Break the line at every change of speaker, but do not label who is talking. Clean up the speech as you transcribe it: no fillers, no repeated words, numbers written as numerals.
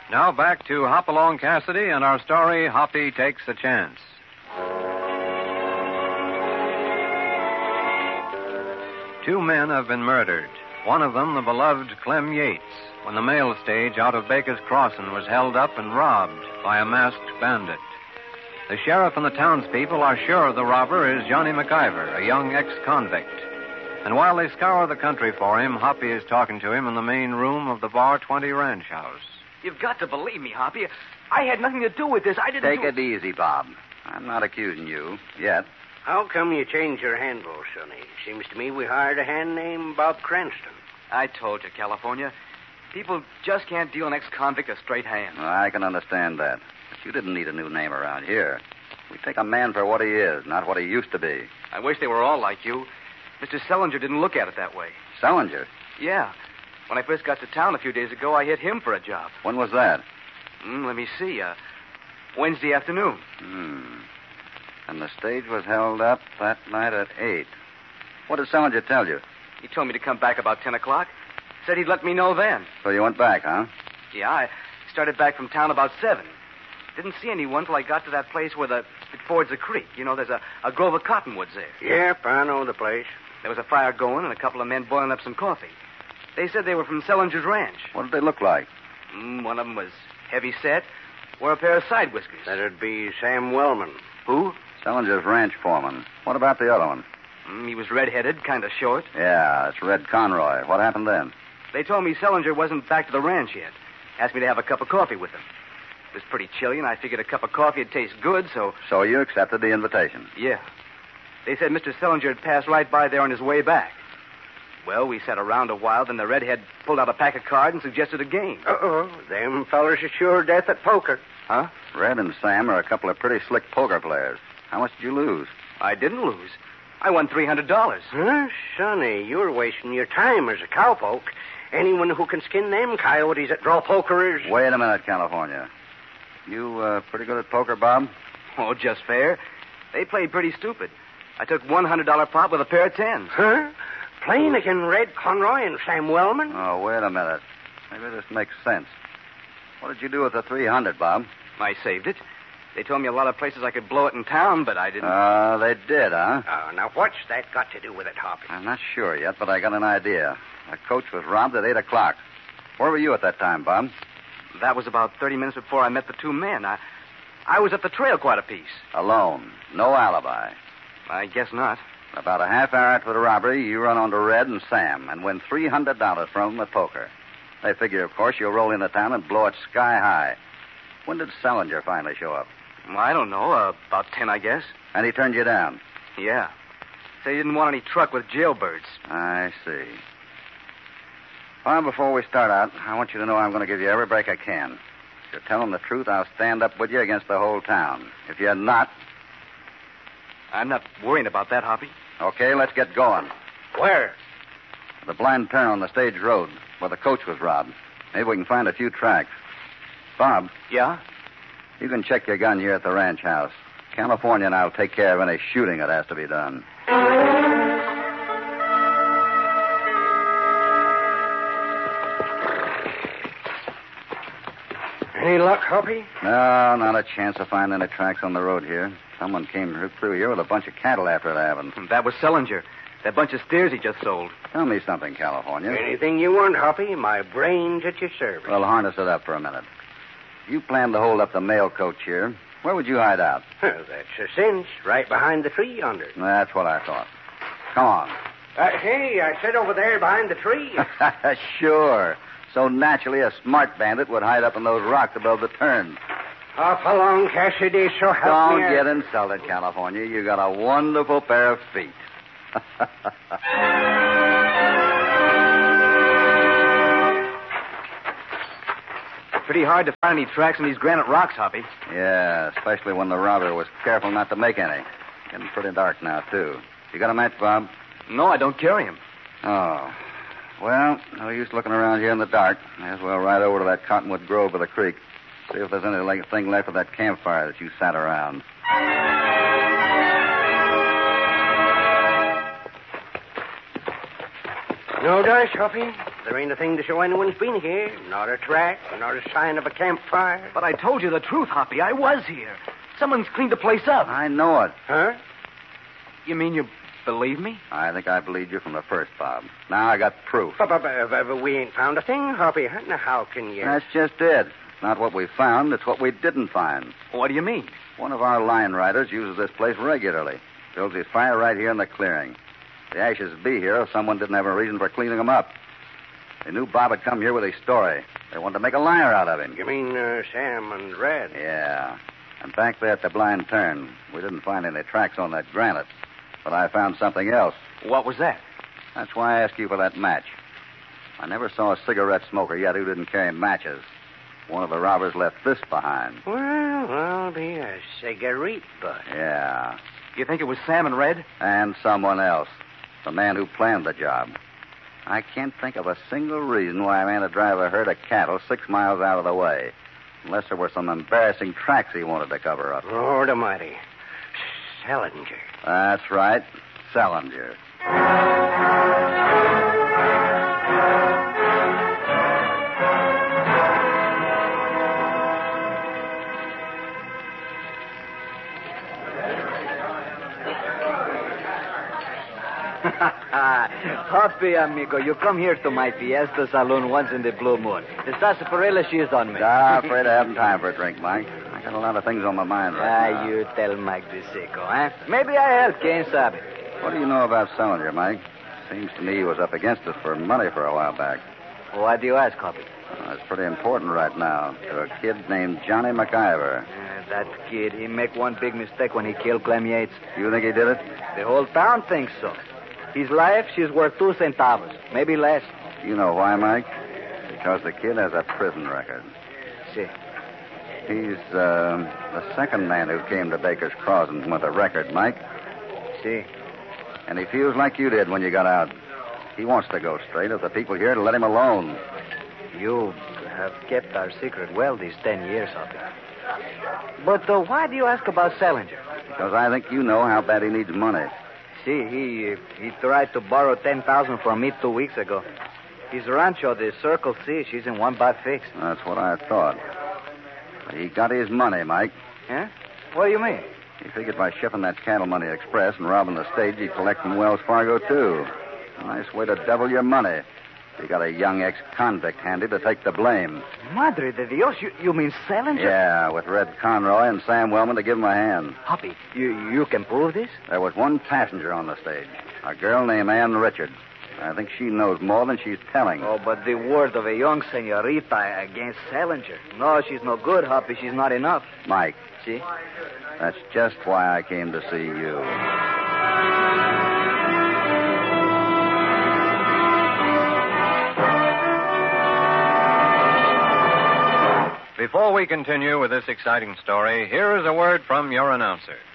Now back to Hopalong Cassidy and our story, Hoppy Takes a Chance. Two men have been murdered. One of them, the beloved Clem Yates, when the mail stage out of Baker's Crossing was held up and robbed by a masked bandit. The sheriff and the townspeople are sure the robber is Johnny McIver, a young ex-convict. And while they scour the country for him, Hoppy is talking to him in the main room of the Bar 20 ranch house.
You've got to believe me, Hoppy. I had nothing to do with this. I didn't
Take it easy, Bob. I'm not accusing you, yet.
How come you changed your handle, Sonny? Seems to me we hired a hand named Bob Cranston.
I told you, California. People just can't deal an ex-convict a straight hand.
Well, I can understand that. But you didn't need a new name around here. We take a man for what he is, not what he used to be.
I wish they were all like you. Mr. Sellinger didn't look at it that way.
Sellinger?
Yeah. When I first got to town a few days ago, I hit him for a job.
When was that?
Let me see. Wednesday afternoon.
And the stage was held up that night at 8. What did Sellinger tell you?
He told me to come back about 10 o'clock. Said he'd let me know then.
So you went back, huh?
Yeah, I started back from town about 7. Didn't see anyone till I got to that place where it fords the creek. You know, there's a grove of cottonwoods there.
Yep, I know the place.
There was a fire going and a couple of men boiling up some coffee. They said they were from Sellinger's ranch.
What did they look like?
One of them was heavy set, wore a pair of side whiskers.
That'd be Sam Wellman.
Who?
Sellinger's ranch foreman. What about the other one?
He was red-headed, kind of short.
Yeah, it's Red Conroy. What happened then?
They told me Sellinger wasn't back to the ranch yet. Asked me to have a cup of coffee with them. It was pretty chilly, and I figured a cup of coffee would taste good, so...
So you accepted the invitation?
Yeah. They said Mr. Sellinger had passed right by there on his way back. Well, we sat around a while, then the redhead pulled out a pack of cards and suggested a game.
Uh-oh. Them fellers are sure death at poker.
Huh?
Red and Sam are a couple of pretty slick poker players. How much did you lose?
I didn't lose. I won $300.
Huh? Sonny, you're wasting your time as a cowpoke. Anyone who can skin them coyotes that draw poker is...
Wait a minute, California. You pretty good at poker, Bob?
Oh, just fair. They played pretty stupid. I took $100 pot with a pair of tens.
Huh? Playing against Red Conroy and Sam Wellman?
Oh, wait a minute. Maybe this makes sense. What did you do with the $300, Bob?
I saved it. They told me a lot of places I could blow it in town, but I didn't.
They did, huh?
Oh, now what's that got to do with it, Hoppy?
I'm not sure yet, but I got an idea. The coach was robbed at 8 o'clock. Where were you at that time, Bob?
That was about 30 minutes before I met the two men. I was at the trail quite a piece.
Alone. No alibi.
I guess not.
About a half hour after the robbery, you run onto Red and Sam and win $300 from them at poker. They figure, of course, you'll roll into town and blow it sky high. When did Sellinger finally show up?
Well, I don't know. About 10, I guess.
And he turned you down?
Yeah. Said he didn't want any truck with jailbirds.
I see. Well, before we start out, I want you to know I'm going to give you every break I can. If you're telling the truth, I'll stand up with you against the whole town. If you're not...
I'm not worrying about that, Hoppy.
Okay, let's get going.
Where?
The blind turn on the stage road, where the coach was robbed. Maybe we can find a few tracks. Bob?
Yeah?
You can check your gun here at the ranch house. California and I'll take care of any shooting that has to be done.
Any luck, Hoppy?
No, not a chance of finding any tracks on the road here. Someone came through here with a bunch of cattle after it happened.
That was Sellinger. That bunch of steers he just sold.
Tell me something, California.
Anything you want, Hoppy. My brain's at your service.
Well, harness it up for a minute. You planned to hold up the mail coach here. Where would you hide out?
That's a cinch. Right behind the tree yonder.
That's what I thought. Come on.
Hey, I said over there behind the tree.
Sure. So naturally, a smart bandit would hide up in those rocks above the turn.
Hop along, Cassidy, so help me.
Don't get insulted, California. You got a wonderful pair of feet.
Pretty hard to find any tracks in these granite rocks, Hoppy.
Yeah, especially when the robber was careful not to make any. Getting pretty dark now, too. You got a match, Bob?
No, I don't carry him.
Oh. Well, no use looking around here in the dark. May as well ride over to that cottonwood grove by the creek. See if there's anything left of that campfire that you sat around.
No dice, Hoppy? There ain't a thing to show anyone's been here. Not a track, not a sign of a campfire.
But I told you the truth, Hoppy. I was here. Someone's cleaned the place up.
I know it.
Huh?
You mean you believe me?
I think I believed you from the first, Bob. Now I got proof.
But we ain't found a thing, Hoppy. Now, how can you...
That's just it. It's not what we found, it's what we didn't find.
What do you mean?
One of our line riders uses this place regularly. Builds his fire right here in the clearing. The ashes would be here if someone didn't have a reason for cleaning them up. They knew Bob had come here with his story. They wanted to make a liar out of him.
You mean Sam and Red?
Yeah. And back there at the blind turn, we didn't find any tracks on that granite. But I found something else.
What was that?
That's why I asked you for that match. I never saw a cigarette smoker yet who didn't carry matches. One of the robbers left this behind.
Well, I'll be a cigarette butt.
Yeah.
You think it was Sam and Red?
And someone else. The man who planned the job. I can't think of a single reason why a man would drive a herd of cattle 6 miles out of the way. Unless there were some embarrassing tracks he wanted to cover up.
Lord Almighty. Salinger.
That's right. Salinger.
Hoppy, amigo, you come here to my Fiesta Saloon once in the blue moon. The sarsaparilla, she is on me.
Afraid I haven't time for a drink, Mike. I got a lot of things on my mind right now.
You tell Mike the sicko, huh? Maybe I help, quien sabe.
What do you know about Salinger, Mike? Seems to me he was up against us for money for a while back.
Why do you ask, Hoppy?
It's pretty important right now to a kid named Johnny McIver.
That kid, he make one big mistake when he killed Clem Yates.
You think he did it?
The whole town thinks so. His life, she's worth 2 centavos, maybe less.
You know why, Mike? Because the kid has a prison record.
See.
He's the second man who came to Baker's Crossing with a record, Mike.
See.
And he feels like you did when you got out. He wants to go straight if the people here to let him alone.
You have kept our secret well these 10 years, Hoppy. But why do you ask about Salinger?
Because I think you know how bad he needs money.
See, he tried to borrow $10,000 from me 2 weeks ago. His rancho, the Circle C, she's in one bad fix.
That's what I thought. He got his money, Mike.
Huh? What do you mean?
He figured by shipping that cattle money express and robbing the stage, he'd collect from Wells Fargo, too. A nice way to double your money. You got a young ex-convict handy to take the blame.
Madre de Dios, you mean Salinger?
Yeah, with Red Conroy and Sam Wellman to give him a hand.
Hoppy, you can prove this?
There was one passenger on the stage, a girl named Ann Richard. I think she knows more than she's telling.
Oh, but the word of a young senorita against Salinger. No, she's no good, Hoppy. She's not enough.
Mike.
See?
That's just why I came to see you.
Before we continue with this exciting story, here is a word from your announcer.